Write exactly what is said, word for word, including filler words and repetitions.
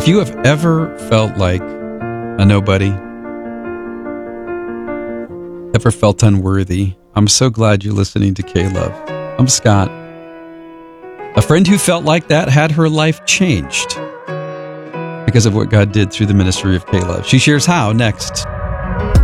If you have ever felt like a nobody, ever felt unworthy, I'm so glad you're listening to K-Love. I'm Scott. A friend who felt like that had her life changed because of what God did through the ministry of K-Love. She shares how next.